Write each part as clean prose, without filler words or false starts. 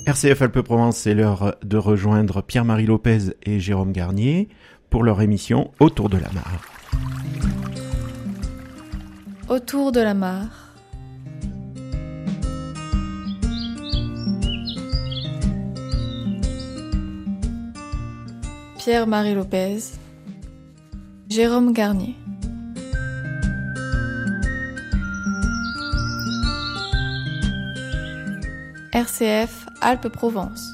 RCF Alpes-Provence, c'est l'heure de rejoindre Pierre-Marie Lopez et Jérôme Garnier pour leur émission Autour de la Mare. Autour de la Mare. Pierre-Marie Lopez, Jérôme Garnier. RCF Alpes-Provence.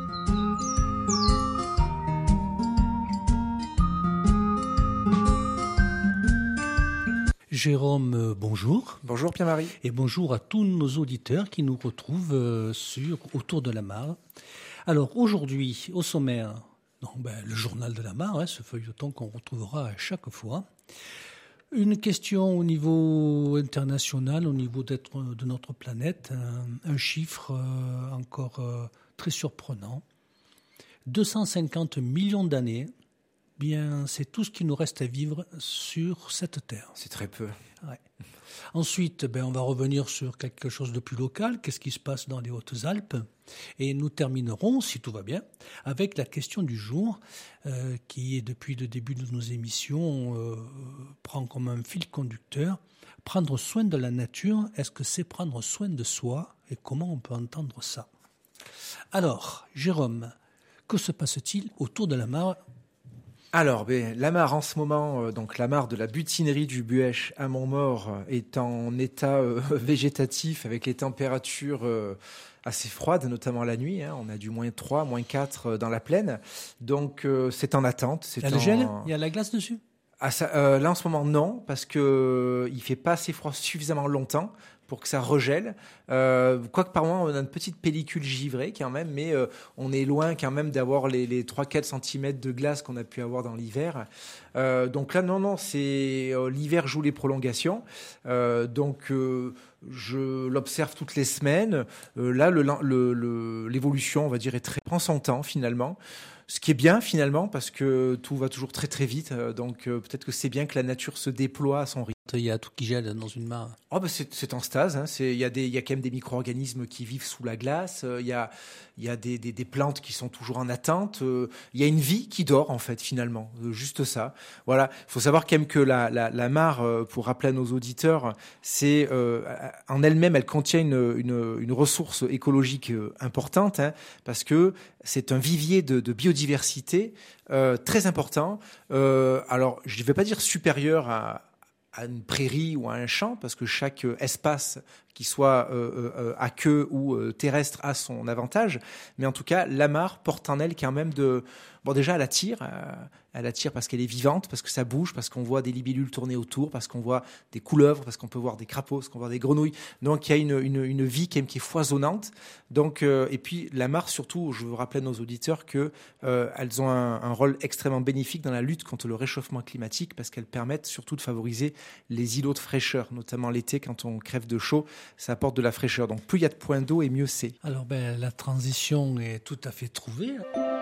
Jérôme, bonjour. Bonjour Pierre-Marie. Et bonjour à tous nos auditeurs qui nous retrouvent sur Autour de la Mare. Alors aujourd'hui, au sommaire, le journal de la Mare, ce feuilleton qu'on retrouvera à chaque fois. Une question au niveau international, au niveau de notre planète, un chiffre encore très surprenant. 250 millions d'années, bien, c'est tout ce qui nous reste à vivre sur cette Terre. C'est très peu. Ouais. Ensuite, on va revenir sur quelque chose de plus local. Qu'est-ce qui se passe dans les Hautes-Alpes ? Et nous terminerons, si tout va bien, avec la question du jour, qui, depuis le début de nos émissions, prend comme un fil conducteur. Prendre soin de la nature, est-ce que c'est prendre soin de soi ? Et comment on peut entendre ça ? Alors, Jérôme, que se passe-t-il autour de la mare ? Alors, la mare en ce moment, donc la mare de la butinerie du Buëch à Montmaur est en état végétatif avec les températures assez froides, notamment la nuit. On a du -3, -4 dans la plaine. Donc, c'est en attente. Il y a le gel ? Il y a la glace dessus ? Là, en ce moment, non, parce qu'il ne fait pas assez froid suffisamment longtemps pour que ça regèle. Quoique par moment, on a une petite pellicule givrée quand même, mais on est loin quand même d'avoir les 3-4 cm de glace qu'on a pu avoir dans l'hiver. Donc là, non, c'est l'hiver joue les prolongations. Je l'observe toutes les semaines. Là, l'évolution, on va dire, prend son temps finalement. Ce qui est bien finalement, parce que tout va toujours très très vite. Donc peut-être que c'est bien que la nature se déploie à son rythme. Il y a tout qui gèle dans une mare. C'est en stase. Il y a quand même des micro-organismes qui vivent sous la glace. Il y a des plantes qui sont toujours en attente. Il y a une vie qui dort en fait finalement. Juste ça. Voilà. Il faut savoir quand même que la mare, pour rappeler à nos auditeurs, c'est en elle-même, elle contient une ressource écologique importante, parce que c'est un vivier de biodiversité très important. Alors, je ne vais pas dire supérieur à une prairie ou à un champ, parce que chaque espace, qui soit à queue ou terrestre, a son avantage. Mais en tout cas, la mare porte en elle quand même déjà, elle attire. Elle attire parce qu'elle est vivante, parce que ça bouge, parce qu'on voit des libellules tourner autour, parce qu'on voit des couleuvres, parce qu'on peut voir des crapauds, parce qu'on voit des grenouilles. Donc, il y a une vie quand même qui est foisonnante. Donc, et puis, la mare, surtout, je veux rappeler à nos auditeurs qu'elles ont un rôle extrêmement bénéfique dans la lutte contre le réchauffement climatique, parce qu'elles permettent surtout de favoriser les îlots de fraîcheur, notamment l'été, quand on crève de chaud, ça apporte de la fraîcheur. Donc, plus il y a de points d'eau, et mieux c'est. Alors, la transition est tout à fait trouvée.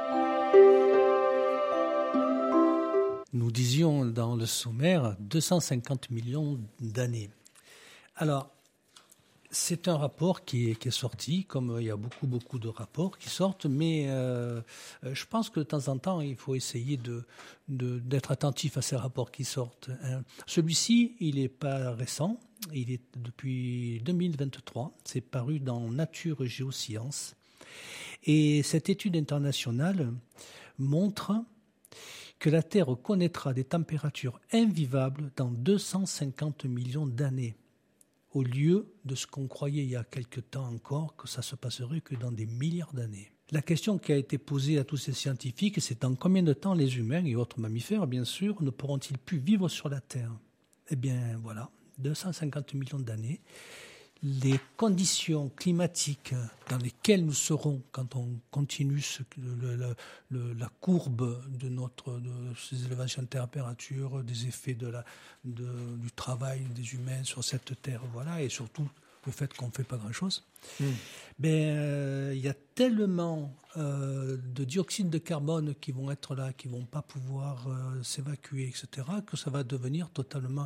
Nous disions dans le sommaire 250 millions d'années. Alors, c'est un rapport qui est sorti, comme il y a beaucoup de rapports qui sortent, mais je pense que de temps en temps, il faut essayer d'être attentif à ces rapports qui sortent. Celui-ci, il n'est pas récent, il est depuis 2023, c'est paru dans Nature Géosciences. Et cette étude internationale montre que la Terre connaîtra des températures invivables dans 250 millions d'années, au lieu de ce qu'on croyait il y a quelque temps encore, que ça se passerait que dans des milliards d'années. La question qui a été posée à tous ces scientifiques, c'est dans combien de temps les humains et autres mammifères, bien sûr, ne pourront-ils plus vivre sur la Terre ? Eh bien, voilà, 250 millions d'années. Les conditions climatiques dans lesquelles nous serons quand on continue la courbe de ces élévations de température, des effets du travail des humains sur cette terre, voilà, et surtout le fait qu'on ne fait pas grand-chose, il y a tellement de dioxyde de carbone qui vont être là, qui ne vont pas pouvoir s'évacuer, etc., que ça va devenir totalement